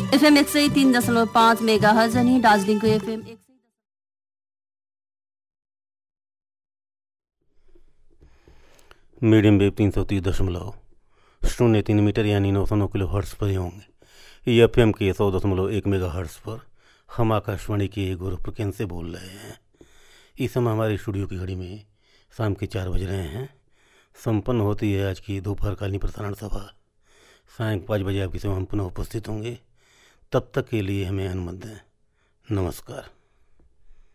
FM 103.5 megahertz आणि दार्जिलिङको FM medium wave 330.03 metre यानी 909 किलो हर्ट्स पर ही होंगे। ये FM के 100.1 मेगा हर्ट्स पर हम आकाशवाणी की गोरखपुर केंद्र से बोल रहे हैं। इस समय हमारे स्टूडियो की घड़ी में शाम के 4 बज रहे हैं। संपन्न होती है आज की दोपहरकालीन प्रसारण सभा। सायं 5 बजे आपकी सेवा हम पुनः उपस्थित होंगे। तब तक के लिए हमें अनुमति दें। नमस्कार।